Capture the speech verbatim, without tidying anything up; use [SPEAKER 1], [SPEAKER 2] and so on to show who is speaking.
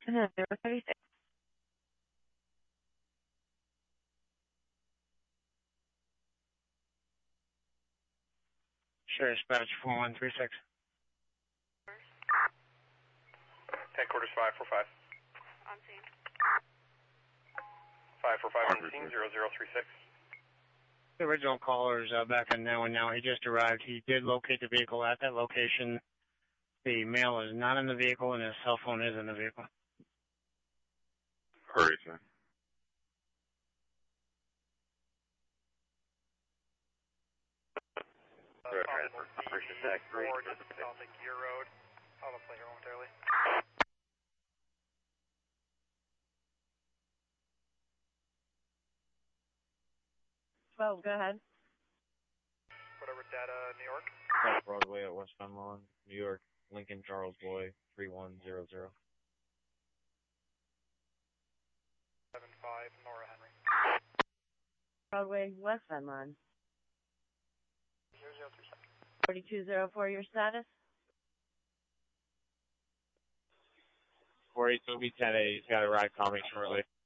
[SPEAKER 1] zero thirty-six.
[SPEAKER 2] Sure, dispatch four one three six.
[SPEAKER 3] Headquarters five four five.
[SPEAKER 4] On scene.
[SPEAKER 3] five four five on scene, zero zero three six.
[SPEAKER 2] The original caller is uh, back on now and now. He just arrived. He did locate the vehicle at that location. The male is not in the vehicle, and his cell phone is in the vehicle.
[SPEAKER 5] Hurry, sir.
[SPEAKER 3] Uh, possible C four, just south of Gear Road. I'll play here momentarily.
[SPEAKER 1] twelve, go ahead.
[SPEAKER 3] Whatever data, New York.
[SPEAKER 6] South Broadway at West Dunlawn, New York, Lincoln Charles Boy, three one zero zero.
[SPEAKER 3] seven five, Nora Henry.
[SPEAKER 1] Broadway, West Dunlawn.
[SPEAKER 3] zero zero three seven.
[SPEAKER 1] forty-two oh four, your status?
[SPEAKER 6] four eight two B ten A, he's got a ride coming shortly.